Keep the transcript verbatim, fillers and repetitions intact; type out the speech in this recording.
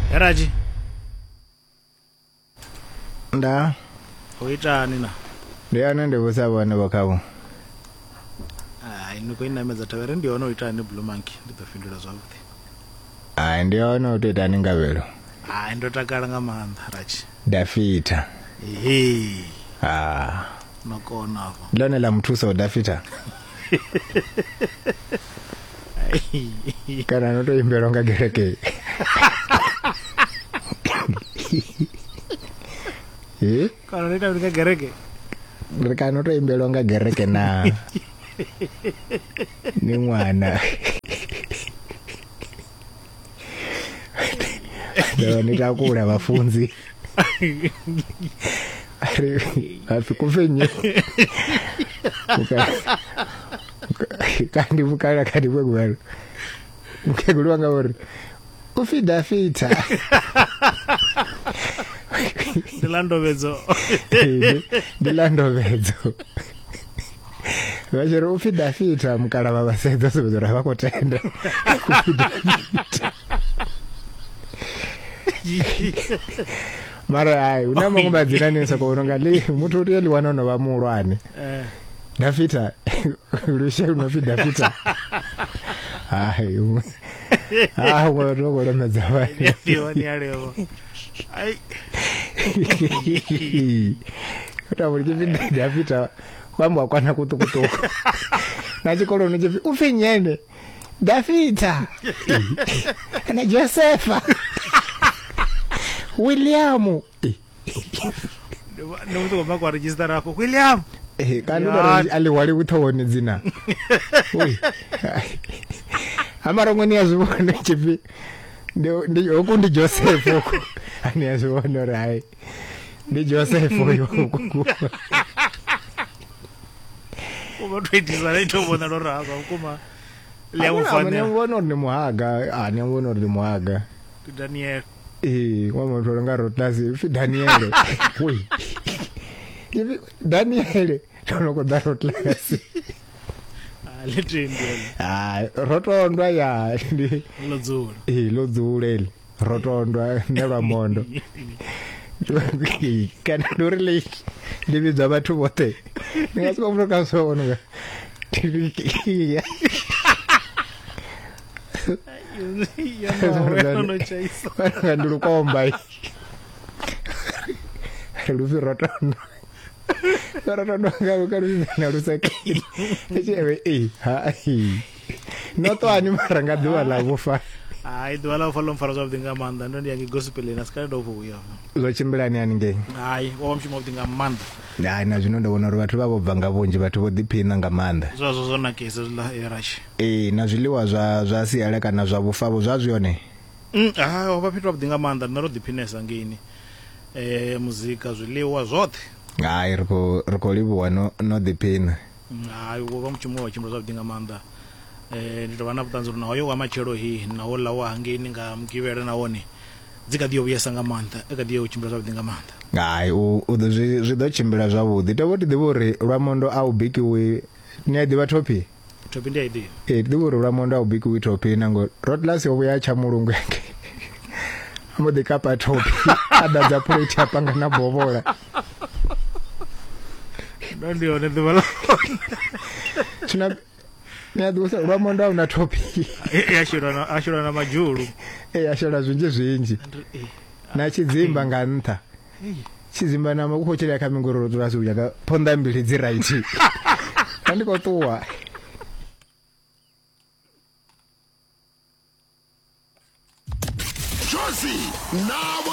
Eraji. Nda. Oitani na. Ndio nende busabona bakabo. Ah, inuko inameza tawere ndio ono oitani Blue Monkey nditofindira zvakuti. Ah, ndio ono utani ngavelo. Ah, ndo takala ngamanda Raji. Dafita. Eh. Ah. Nakona hapo. Lone la mtuso Dafita. Kana noto imberonga gereke. Eh? Kana nita unika gereke. Kana noto imberonga gereke na. Ni mwana. Ndio nitakula wafunzi. Ari afikufenye. Kandi bukala kandi bwegwalo. Mukegulwa ngawori. Ufida fita. Dilando bezo. Dilando bezo. Wajero ufida fita mukala baba sezo sezo bakotenda. Ufida fita. Mara ai unama ngomba zirani soko urongali mutu uri wanono ba mulwane. Eh. Dafita ulishe unafida fita. Ai. Ah, woro woro mazawani. Ndio ni aleo. Ai. Utaburije vindi Dafita kwamba kwana kutukutuka. Nachikolo nije ufinyene. Dafita. Na Josefa. William. Ndio mtu kwa kwa register hapo. William. Eh, kanuna ali wali utawoni zina. Oi. Amara ngoni azubone chipi. Ndio ndio okundi Joseph oko. Ani azubone rai. Ndi Joseph oko. Uba tweet zara ito bona rora kuma. Leo mfanya. Ani ngono ni muhaga, ani ngono ni muhaga. Daniel. Eh, wama mtoronga rotlasi fi Daniel. Oi. Hivi Daniel tonoko rotlasi. Ah, legendary. Ah, rotondwa ya ndi Lodzule. Eh, lodzule. Rotondwa neba mondo. Kana dorele. Ndibi zabathu bote. Ngasiba mtoka so onoga. Yo no chaiso. Ngandulu kombai. Lufi rotondo. Rotondo ngaru karu na rusaki. Echewe eh ha eh. Noto ani maranga dua la bufa. Ai dua la follow farazo of dinga manda ndo ndi gospel na skala do fuya. Lo chimbelani ani nge. Ai wa mshimo of dinga manda. Ya na zvino ndabona uri vatu vavo bvanga vonje vatu vodipina ngamanda. Zvazo zona kese la erashi. Eh na zviliwa zva zva siyala kana zva bufavo zvazvione. Mm ah wa Peter of dinga manda naro dipinesa ngini. Eh muzika zviliwa zvote. Ai riko riko liwa no no dipina. Ai wa mchimo wa chimbo zva dinga manda. Eh ndito vana kutanzura nawo yo wa machero hi nawo la wa ngini nga mkivere nawone. Dzika dio yesa ngamanda eka dio chimbo zva dinga manda. Ai u u zwi zwi ḓo chimbila zwavhuḓi tovho ti ḓivha uri Lwamondo a u bikiwi ni a ḓivha thopi thopi ndi idea eh ḓivha uri Lwamondo a u bikiwi thopi nango Rotlasi yo vhuya tsha mulungu yake amo ḓi kapa thopi ada dza plate apanga na bovola ndi one ḓivha tuna ni a ḓivha Lwamondo a una thopi ya shira na ashira na majulu eh ya shira zwinji zwinji na chidzimba nga ntha chizimba na makuhochela kha mingororo dzula suya ka ponda mbili dzi right andiko tuwa Josie now